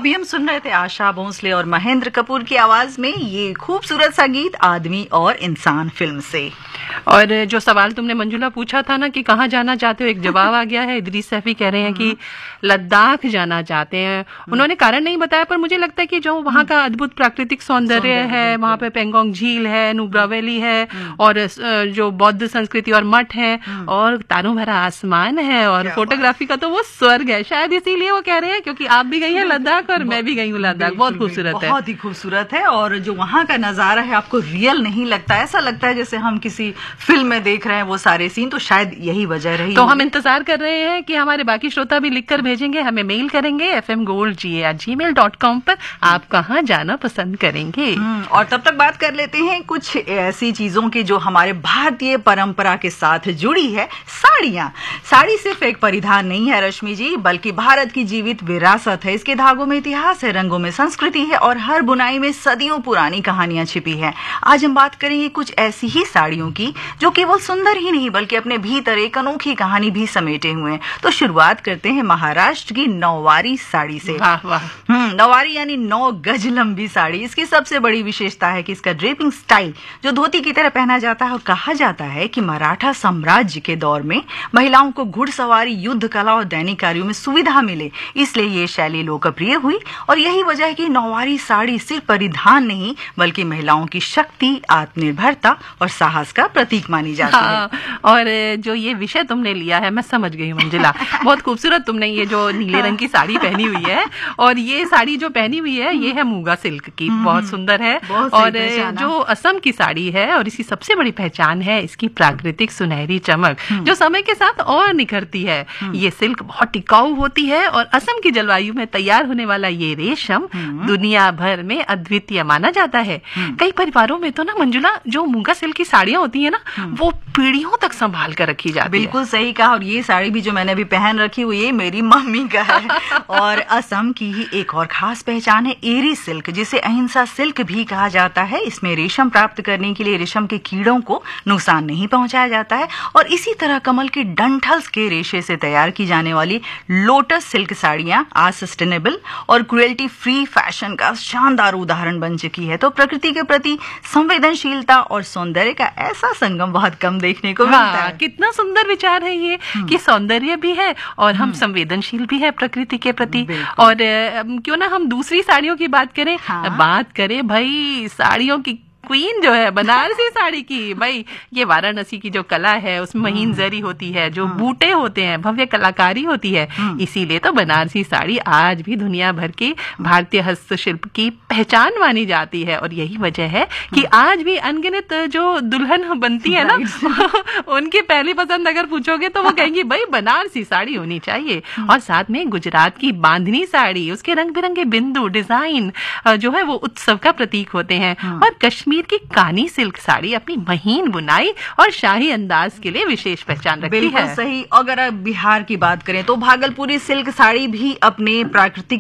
अभी हम सुन रहे थे आशा भोसले और महेंद्र कपूर की आवाज में ये खूबसूरत सा गीत आदमी और इंसान फिल्म से। और जो सवाल तुमने मंजुला पूछा था ना कि कहाँ जाना चाहते हो, एक जवाब आ गया है। इदरीस सैफी कह रहे हैं कि लद्दाख जाना चाहते हैं। उन्होंने कारण नहीं बताया, पर मुझे लगता है कि जो वहाँ का अद्भुत प्राकृतिक सौंदर्य है, वहाँ पे पेंगोंग झील है, नुब्रा वैली है, और जो बौद्ध संस्कृति और मठ है, और तारों भरा आसमान है, और फोटोग्राफी का तो वो स्वर्ग है। शायद इसीलिए वो कह रहे हैं, क्योंकि आप भी गई हैं लद्दाख और मैं भी गई हूँ लद्दाख। बहुत खूबसूरत है, बहुत ही खूबसूरत है। और जो वहाँ का नजारा है आपको रियल नहीं लगता, ऐसा लगता है जैसे हम किसी फिल्म में देख रहे हैं वो सारे सीन। तो शायद यही वजह रही। तो हम इंतजार कर रहे हैं कि हमारे बाकी श्रोता भी लिखकर भेजेंगे, हमें मेल करेंगे fmgoldga@gmail.com पर आप कहाँ जाना पसंद करेंगे। और तब तक बात कर लेते हैं कुछ ऐसी चीजों की जो हमारे भारतीय परंपरा के साथ जुड़ी है। साड़ियां। साड़ी सिर्फ एक परिधान नहीं है रश्मि जी, बल्कि भारत की जीवित विरासत है। इसके धागों में इतिहास है, रंगों में संस्कृति है, और हर बुनाई में सदियों पुरानी कहानियां छिपी है। आज हम बात करेंगे कुछ ऐसी ही साड़ियों की जो केवल सुंदर ही नहीं बल्कि अपने भीतर एक अनोखी कहानी भी समेटे हुए हैं। तो शुरुआत करते हैं महाराष्ट्र की नौवारी साड़ी से। वाह वाह। नौवारी यानी 9 गज लंबी साड़ी। इसकी सबसे बड़ी विशेषता है कि इसका ड्रेपिंग स्टाइल जो धोती की तरह पहना जाता है। और कहा जाता है कि मराठा साम्राज्य के दौर में महिलाओं को घुड़सवारी, युद्ध कला और दैनिक कार्यों में सुविधा मिले, इसलिए ये शैली लोकप्रिय हुई। और यही वजह है कि नौवारी साड़ी सिर्फ परिधान नहीं बल्कि महिलाओं की शक्ति, आत्मनिर्भरता और साहस का प्रतीक मानी जाती है। और जो ये विषय तुमने लिया है, मैं समझ गई मंजिला, बहुत खूबसूरत तुमने ये जो नीले रंग की साड़ी पहनी हुई है। और ये साड़ी जो पहनी हुई है ये है मूगा सिल्क की, बहुत सुंदर है। और जो असम की साड़ी है, और इसकी सबसे बड़ी पहचान है इसकी प्राकृतिक सुनहरी चमक जो समय के साथ और निखरती है। ये सिल्क बहुत टिकाऊ होती है, और असम की जलवायु में तैयार होने वाला ये रेशम दुनिया भर में अद्वितीय माना जाता है। कई परिवारों में तो ना मंजुला जो मूंगा सिल्क की साड़ियां होती है ना, वो पीढ़ियों तक संभाल कर रखी जाती है। बिल्कुल सही कहा। और ये साड़ी भी जो मैंने अभी पहन रखी हुई है मेरी मम्मी का है। और असम की ही एक और खास पहचान है एरी सिल्क, जिसे अहिंसा सिल्क भी कहा जाता है। इसमें रेशम प्राप्त करने के लिए रेशम के कीड़ों को नुकसान नहीं पहुंचाया जाता है। और इसी तरह कमल के डंठल्स के रेशे से तैयार की जाने वाली लोटस सिल्क साड़ियां आज सस्टेनेबल और क्रुएल्टी फ्री फैशन का शानदार उदाहरण बन चुकी है। तो प्रकृति के प्रति संवेदनशीलता और सौंदर्य का ऐसा संगम बहुत कम देखने को मिलता है। कितना सुंदर विचार है ये कि सौंदर्य भी है और हम संवेदनशील भी है प्रकृति के प्रति। और क्यों ना हम दूसरी साड़ियों की बात करें। बात करें भाई साड़ियों की क्वीन जो है बनारसी साड़ी की। भाई ये वाराणसी की जो कला है उसमें महीन जरी होती है, जो बूटे होते हैं, भव्य कलाकारी होती है। इसीलिए तो बनारसी साड़ी आज भी दुनिया भर की भारतीय हस्तशिल्प की पहचान मानी जाती है। और यही वजह है कि आज भी अनगिनत जो दुल्हन बनती है ना उनकी पहली पसंद अगर पूछोगे तो वो कहेंगी भाई बनारसी साड़ी होनी चाहिए। और साथ में गुजरात की बांधनी साड़ी, उसके रंग बिरंगे बिंदु, डिजाइन जो है वो उत्सव का प्रतीक होते हैं। और कश्मीर की कानी सिल्क साड़ी अपनी महीन बुनाई और शाही अंदाज के लिए विशेष पहचान रखती है। बिल्कुल सही। अगर बिहार की बात करें तो भागलपुरी सिल्क साड़ी भी अपने प्राकृतिक